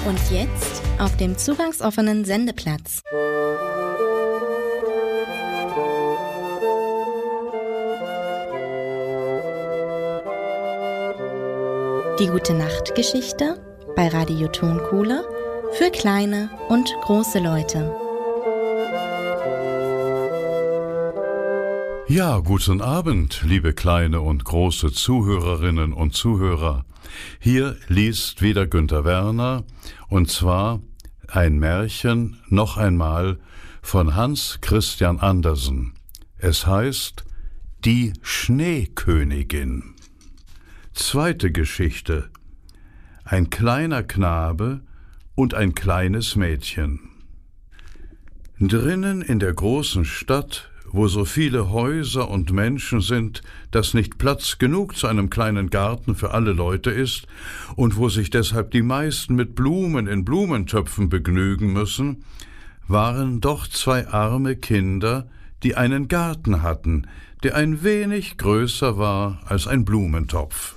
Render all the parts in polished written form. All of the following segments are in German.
Und jetzt auf dem zugangsoffenen Sendeplatz. Die Gute-Nacht-Geschichte bei Radio Tonkuhle für kleine und große Leute. Ja, guten Abend, liebe kleine und große Zuhörerinnen und Zuhörer. Hier liest wieder Günther Werner, und zwar ein Märchen noch einmal von Hans Christian Andersen. Es heißt Die Schneekönigin. Zweite Geschichte. Ein kleiner Knabe und ein kleines Mädchen. Drinnen in der großen Stadt, wo so viele Häuser und Menschen sind, dass nicht Platz genug zu einem kleinen Garten für alle Leute ist und wo sich deshalb die meisten mit Blumen in Blumentöpfen begnügen müssen, waren doch zwei arme Kinder, die einen Garten hatten, der ein wenig größer war als ein Blumentopf.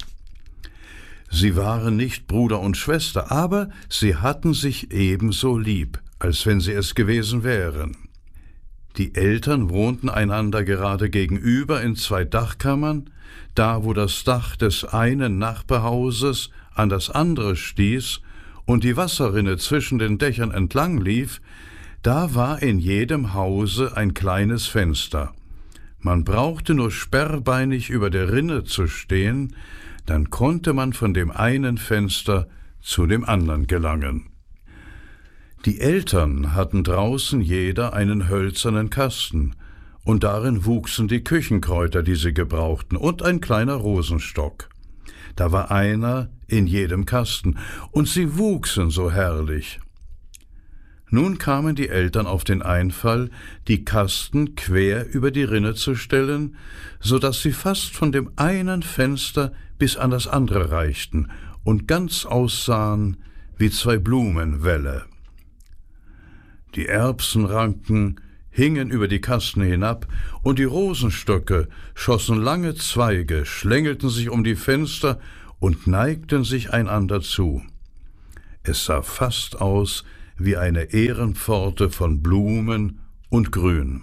Sie waren nicht Bruder und Schwester, aber sie hatten sich ebenso lieb, als wenn sie es gewesen wären. Die Eltern wohnten einander gerade gegenüber in zwei Dachkammern, da wo das Dach des einen Nachbarhauses an das andere stieß und die Wasserrinne zwischen den Dächern entlang lief, da war in jedem Hause ein kleines Fenster. Man brauchte nur sperrbeinig über der Rinne zu stehen, dann konnte man von dem einen Fenster zu dem anderen gelangen. Die Eltern hatten draußen jeder einen hölzernen Kasten, und darin wuchsen die Küchenkräuter, die sie gebrauchten, und ein kleiner Rosenstock. Da war einer in jedem Kasten, und sie wuchsen so herrlich. Nun kamen die Eltern auf den Einfall, die Kasten quer über die Rinne zu stellen, so dass sie fast von dem einen Fenster bis an das andere reichten und ganz aussahen wie zwei Blumenwälle. Die Erbsenranken hingen über die Kasten hinab, und die Rosenstöcke schossen lange Zweige, schlängelten sich um die Fenster und neigten sich einander zu. Es sah fast aus wie eine Ehrenpforte von Blumen und Grün.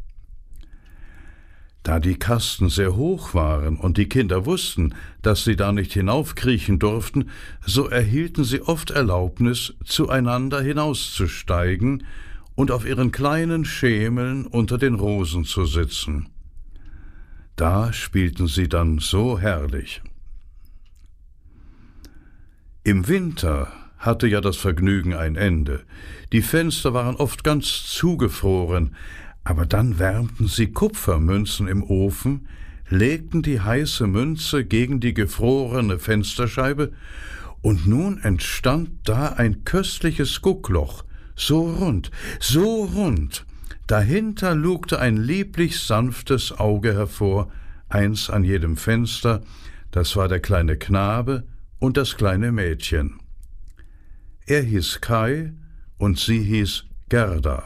Da die Kasten sehr hoch waren und die Kinder wussten, dass sie da nicht hinaufkriechen durften, so erhielten sie oft Erlaubnis, zueinander hinauszusteigen und auf ihren kleinen Schemeln unter den Rosen zu sitzen. Da spielten sie dann so herrlich. Im Winter hatte ja das Vergnügen ein Ende. Die Fenster waren oft ganz zugefroren, aber dann wärmten sie Kupfermünzen im Ofen, legten die heiße Münze gegen die gefrorene Fensterscheibe, und nun entstand da ein köstliches Guckloch, so rund, dahinter lugte ein lieblich sanftes Auge hervor, eins an jedem Fenster, das war der kleine Knabe und das kleine Mädchen. Er hieß Kai und sie hieß Gerda.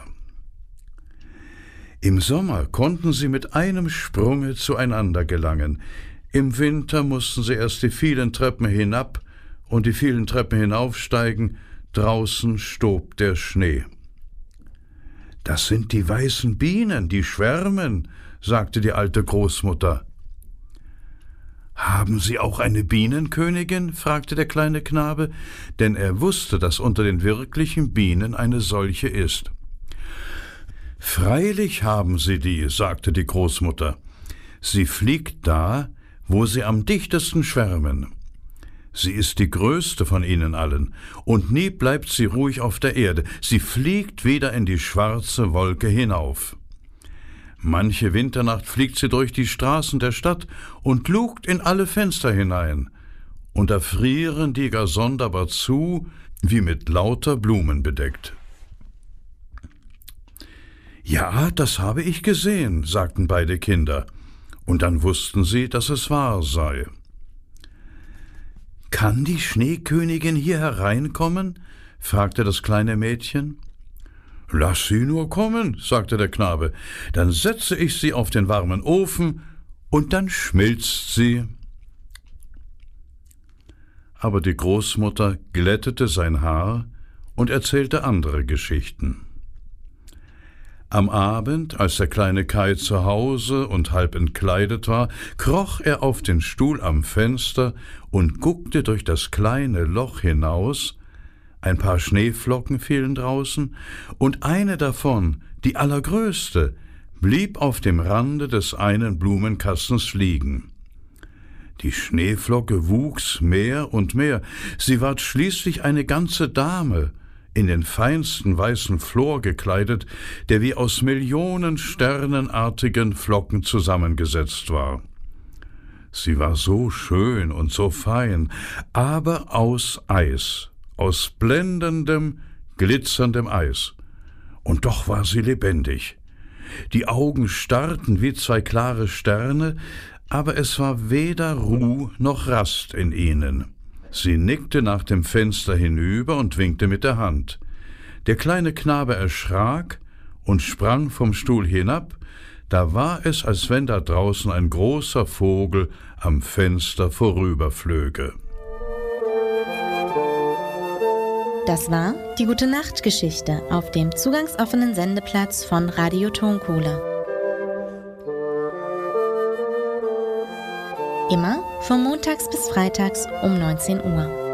Im Sommer konnten sie mit einem Sprunge zueinander gelangen. Im Winter mussten sie erst die vielen Treppen hinab und die vielen Treppen hinaufsteigen. Draußen stob der Schnee. »Das sind die weißen Bienen, die schwärmen«, sagte die alte Großmutter. »Haben Sie auch eine Bienenkönigin?« fragte der kleine Knabe, denn er wusste, dass unter den wirklichen Bienen eine solche ist. »Freilich haben Sie die«, sagte die Großmutter. »Sie fliegt da, wo sie am dichtesten schwärmen. Sie ist die größte von ihnen allen, und nie bleibt sie ruhig auf der Erde. Sie fliegt wieder in die schwarze Wolke hinauf. Manche Winternacht fliegt sie durch die Straßen der Stadt und lugt in alle Fenster hinein, und da frieren die gar sonderbar zu, wie mit lauter Blumen bedeckt.« »Ja, das habe ich gesehen«, sagten beide Kinder, und dann wussten sie, dass es wahr sei. »Kann die Schneekönigin hier hereinkommen?« fragte das kleine Mädchen. »Lass sie nur kommen«, sagte der Knabe, »dann setze ich sie auf den warmen Ofen, und dann schmilzt sie.« Aber die Großmutter glättete sein Haar und erzählte andere Geschichten. Am Abend, als der kleine Kai zu Hause und halb entkleidet war, kroch er auf den Stuhl am Fenster und guckte durch das kleine Loch hinaus. Ein paar Schneeflocken fielen draußen, und eine davon, die allergrößte, blieb auf dem Rande des einen Blumenkastens liegen. Die Schneeflocke wuchs mehr und mehr, sie ward schließlich eine ganze Dame, in den feinsten weißen Flor gekleidet, der wie aus Millionen sternenartigen Flocken zusammengesetzt war. Sie war so schön und so fein, aber aus Eis, aus blendendem, glitzerndem Eis. Und doch war sie lebendig. Die Augen starrten wie zwei klare Sterne, aber es war weder Ruh noch Rast in ihnen. Sie nickte nach dem Fenster hinüber und winkte mit der Hand. Der kleine Knabe erschrak und sprang vom Stuhl hinab. Da war es, als wenn da draußen ein großer Vogel am Fenster vorüberflöge. Das war die Gute-Nacht-Geschichte auf dem zugangsoffenen Sendeplatz von Radio Tonkohle. Immer von montags bis freitags um 19 Uhr.